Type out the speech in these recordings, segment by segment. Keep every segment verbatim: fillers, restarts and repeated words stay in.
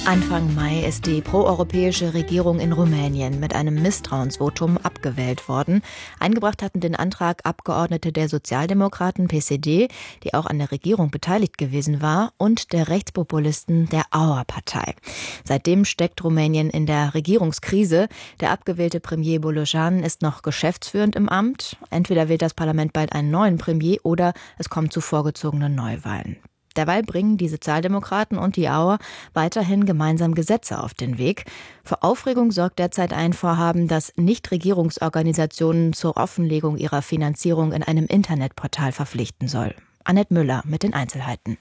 Anfang Mai ist die proeuropäische Regierung in Rumänien mit einem Misstrauensvotum abgewählt worden. Eingebracht hatten den Antrag Abgeordnete der Sozialdemokraten P S D, die auch an der Regierung beteiligt gewesen war, und der Rechtspopulisten der Auer-Partei. Seitdem steckt Rumänien in der Regierungskrise. Der abgewählte Premier Bolojan ist noch geschäftsführend im Amt. Entweder wählt das Parlament bald einen neuen Premier oder es kommt zu vorgezogenen Neuwahlen. Derweil bringen die Sozialdemokraten und die Auer weiterhin gemeinsam Gesetze auf den Weg. Für Aufregung sorgt derzeit ein Vorhaben, das Nichtregierungsorganisationen zur Offenlegung ihrer Finanzierung in einem Internetportal verpflichten soll. Annette Müller mit den Einzelheiten.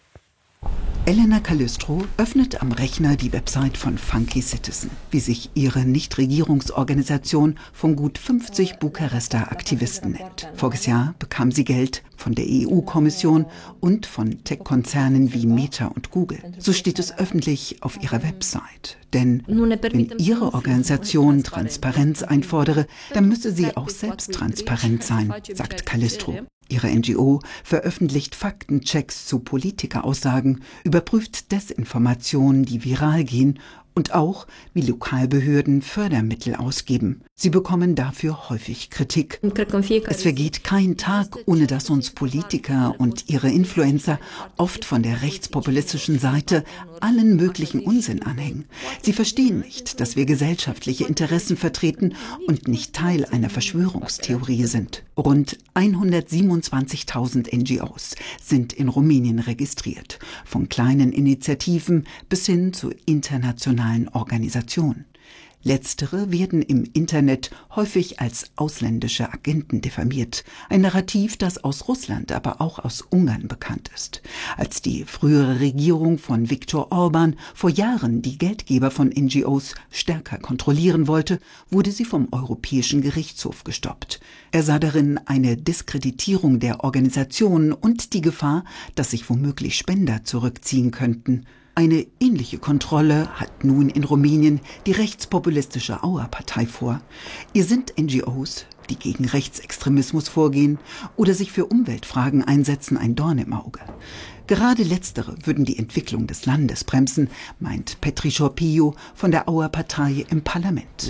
Elena Calistro öffnet am Rechner die Website von Funky Citizen, wie sich ihre Nichtregierungsorganisation von gut fünfzig Bukarester Aktivisten nennt. Voriges Jahr bekam sie Geld von der E U-Kommission und von Tech-Konzernen wie Meta und Google. So steht es öffentlich auf ihrer Website. Denn wenn ihre Organisation Transparenz einfordere, dann müsse sie auch selbst transparent sein, sagt Calistro. Ihre N G O veröffentlicht Faktenchecks zu Politikeraussagen, überprüft Desinformationen, die viral gehen, und auch, wie Lokalbehörden Fördermittel ausgeben. Sie bekommen dafür häufig Kritik. Es vergeht kein Tag, ohne dass uns Politiker und ihre Influencer oft von der rechtspopulistischen Seite allen möglichen Unsinn anhängen. Sie verstehen nicht, dass wir gesellschaftliche Interessen vertreten und nicht Teil einer Verschwörungstheorie sind. Rund hundertsiebenundzwanzigtausend N G Os sind in Rumänien registriert, von kleinen Initiativen bis hin zu internationalen Organisationen. Letztere werden im Internet häufig als ausländische Agenten diffamiert. Ein Narrativ, das aus Russland, aber auch aus Ungarn bekannt ist. Als die frühere Regierung von Viktor Orbán vor Jahren die Geldgeber von N G Os stärker kontrollieren wollte, wurde sie vom Europäischen Gerichtshof gestoppt. Er sah darin eine Diskreditierung der Organisation und die Gefahr, dass sich womöglich Spender zurückziehen könnten. Eine ähnliche Kontrolle hat nun in Rumänien die rechtspopulistische Auer-Partei vor. Ihr sind N G Os, die gegen Rechtsextremismus vorgehen oder sich für Umweltfragen einsetzen, ein Dorn im Auge. Gerade letztere würden die Entwicklung des Landes bremsen, meint Petri Șorpiu von der Auer-Partei im Parlament.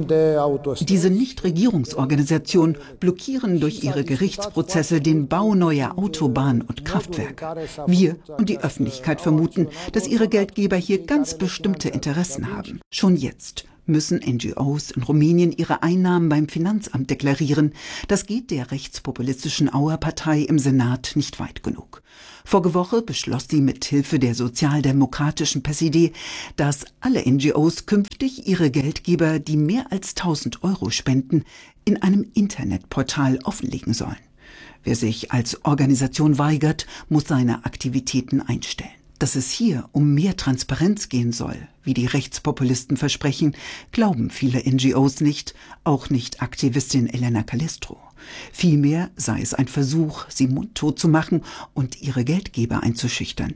Diese Nichtregierungsorganisationen blockieren durch ihre Gerichtsprozesse den Bau neuer Autobahnen und Kraftwerke. Wir und die Öffentlichkeit vermuten, dass ihre Geldgeber hier ganz bestimmte Interessen haben. Schon jetzt müssen N G Os in Rumänien ihre Einnahmen beim Finanzamt deklarieren. Das geht der rechtspopulistischen Auer-Partei im Senat nicht weit genug. Vorige Woche beschloss sie mit Hilfe der sozialdemokratischen P S D, dass alle N G Os künftig ihre Geldgeber, die mehr als tausend Euro spenden, in einem Internetportal offenlegen sollen. Wer sich als Organisation weigert, muss seine Aktivitäten einstellen. Dass es hier um mehr Transparenz gehen soll, wie die Rechtspopulisten versprechen, glauben viele N G Os nicht, auch nicht Aktivistin Elena Calistro. Vielmehr sei es ein Versuch, sie mundtot zu machen und ihre Geldgeber einzuschüchtern.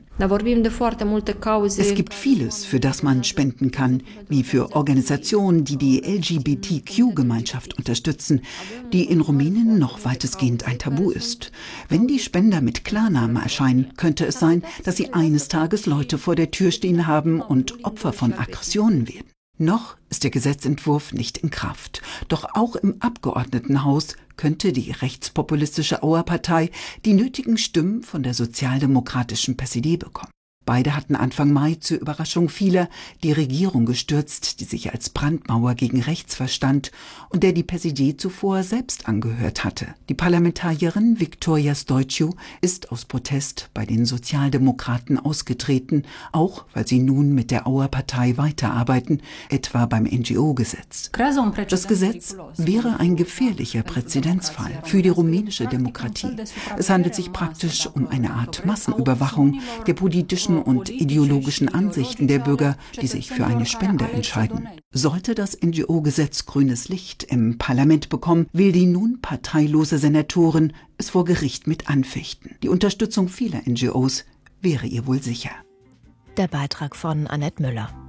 Es gibt vieles, für das man spenden kann, wie für Organisationen, die die L G B T Q-Gemeinschaft unterstützen, die in Rumänien noch weitestgehend ein Tabu ist. Wenn die Spender mit Klarnamen erscheinen, könnte es sein, dass sie eines Tages Leute vor der Tür stehen haben und Opfer von Aggressionen werden. Noch ist der Gesetzentwurf nicht in Kraft. Doch auch im Abgeordnetenhaus könnte die rechtspopulistische Auer-Partei die nötigen Stimmen von der sozialdemokratischen P S D bekommen. Beide hatten Anfang Mai zur Überraschung vieler die Regierung gestürzt, die sich als Brandmauer gegen rechts verstand und der die P S D zuvor selbst angehört hatte. Die Parlamentarierin Victoria Stoițiu ist aus Protest bei den Sozialdemokraten ausgetreten, auch weil sie nun mit der Auer-Partei weiterarbeiten, etwa beim N G O-Gesetz. Das Gesetz wäre ein gefährlicher Präzedenzfall für die rumänische Demokratie. Es handelt sich praktisch um eine Art Massenüberwachung der politischen und ideologischen Ansichten der Bürger, die sich für eine Spende entscheiden. Sollte das N G O-Gesetz grünes Licht im Parlament bekommen, will die nun parteilose Senatorin es vor Gericht mit anfechten. Die Unterstützung vieler N G Os wäre ihr wohl sicher. Der Beitrag von Annette Müller.